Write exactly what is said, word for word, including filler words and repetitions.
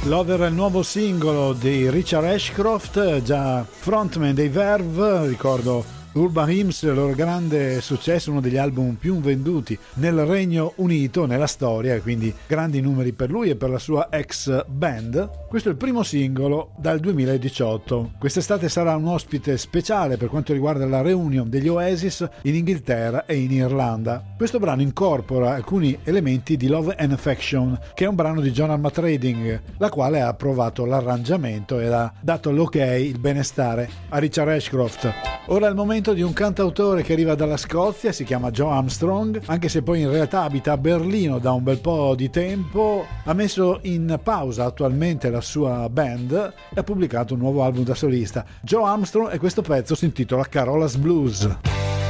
Lover è il nuovo singolo di Richard Ashcroft, già frontman dei Verve. Ricordo Urban Hymns, il loro grande successo, uno degli album più venduti nel Regno Unito, nella storia, quindi grandi numeri per lui e per la sua ex band. Questo è il primo singolo dal duemiladiciotto. Quest'estate sarà un ospite speciale per quanto riguarda la reunion degli Oasis in Inghilterra e in Irlanda. Questo brano incorpora alcuni elementi di Love and Affection, che è un brano di John Armatrading, la quale ha approvato l'arrangiamento e ha dato l'ok, il benestare, a Richard Ashcroft. Ora è il momento di un cantautore che arriva dalla Scozia, si chiama Joe Armstrong, anche se poi in realtà abita a Berlino da un bel po' di tempo. Ha messo in pausa attualmente la sua band e ha pubblicato un nuovo album da solista. Joe Armstrong, e questo pezzo si intitola Carola's Blues.